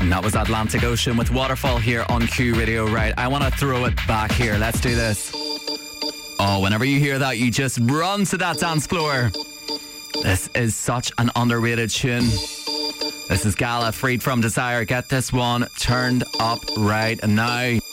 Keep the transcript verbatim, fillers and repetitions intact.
And that was Atlantic Ocean with Waterfall here on Q Radio. Right, I want to throw it back here. Let's do this. Oh, whenever you hear that, you just run to that dance floor. This is such an underrated tune. This is Gala, Freed From Desire. Get this one turned up right now.